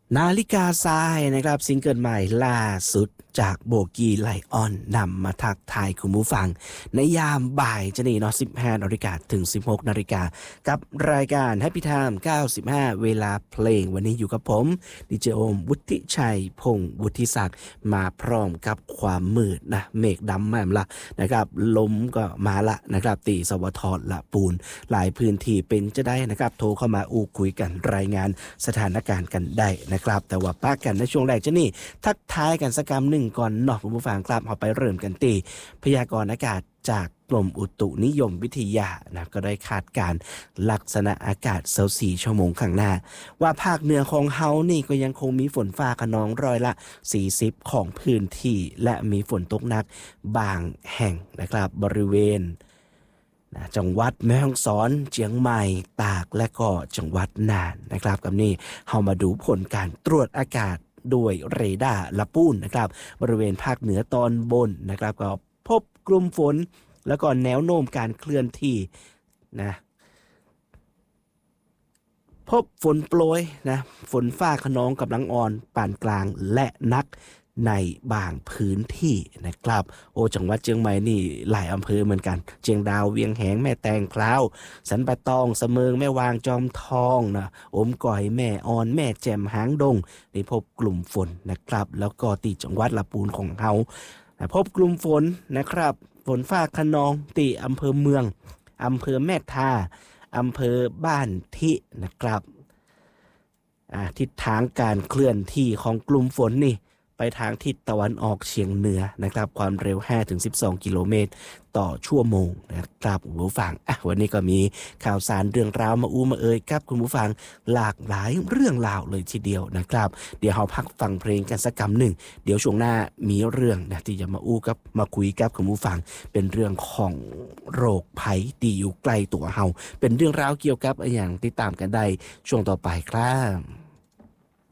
นาฬิกาทรายนะครับซิงเกิลใหม่ล่าสุดจากโบกี้ไลออนนำมาทักทายคุณผู้ฟังในยามบ่ายจะนี่เนาะ15 นาฬิกาถึง 16 นาฬิกากับรายการ Happy Time 95 เวลาเพลงวันนี้อยู่กับผมดีเจโอมวุฒิชัยพงษ์วุฒิศักดิ์มาพร้อมกับความมืดนะเมฆดำแม่มละนะครับลมก็มาละนะครับตีสวทละปูนหลายพื้นที่เป็นจะได้นะครับโทรเข้ามาอูคุยกันรายงานสถานการณ์กันได้นะครับแต่ว่าป้ากันในช่วงแรกจะนี่ทักทายกันสักคำหนึ่งก่อนเนาะคุณผู้ฟังครับเอาไปเริ่มกันตีพยากรณ์อากาศจากกรมอุตุนิยมวิทยานะก็ได้คาดการณ์ลักษณะอากาศ24 ชั่วโมงข้างหน้าว่าภาคเหนือของเฮานี่ก็ยังคงมีฝนฟ้าคะนองร้อยละ40ของพื้นที่และมีฝนตกหนักบางแห่งนะครับบริเวณจังหวัดแม่ฮ่องสอนเชียงใหม่ตากและก็จังหวัดน่านนะครับกับนี่เฮามาดูผลการตรวจอากาศด้วยเรดาร์ละปูนนะครับบริเวณภาคเหนือตอนบนนะครับก็พบกลุ่มฝนแล้วก็แนวโน้มการเคลื่อนที่นะพบฝนโปรยนะฝนฟ้าคะนองกำลังอ่อนปานกลางและนักในบางพื้นที่นะครับโอ้จังหวัดเชียงใหม่นี่หลายอำเภอเหมือนกันเชียงดาวเวียงแหงแม่แตงพร้าวสันปะตองเสมิงแม่วางจอมทองนะอมก่อยแม่อ่อนแม่แจ่มหางดงได้พบกลุ่มฝนนะครับแล้วก็ที่จังหวัดลำพูนของเฮาพบกลุ่มฝนนะครับฝนฟ้าคะนองที่อำเภอเมืองอำเภอแม่ทาอำเภอบ้านทินะครับทิศทางการเคลื่อนที่ของกลุ่มฝนนี่ไปทางทิศตะวันออกเฉียงเหนือนะครับความเร็ว 5-12 กิโลเมตรต่อชั่วโมงนะครับคุณผู้ฟังวันนี้ก็มีข่าวสารเรื่องราวมาอู้มาเอ่ยครับคุณผู้ฟังหลากหลายเรื่องราวเลยทีเดียวนะครับเดี๋ยวเราพักฟังเพลงกันสักคำหนึ่งเดี๋ยวช่วงหน้ามีเรื่องนะที่จะมาอู้กับมาคุยกับคุณผู้ฟังเป็นเรื่องของโรคภัยที่อยู่ใกล้ตัวเราเป็นเรื่องราวเกี่ยวกับอย่างติดตามกันได้ช่วงต่อไปครับ